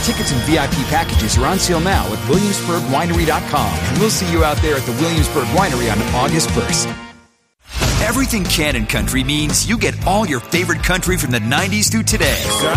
Tickets and VIP packages are on sale now at WilliamsburgWinery.com, and we'll see you out there at the Williamsburg Winery on August 1st. Everything Cannon Country means you get all your favorite country from the 90s through today.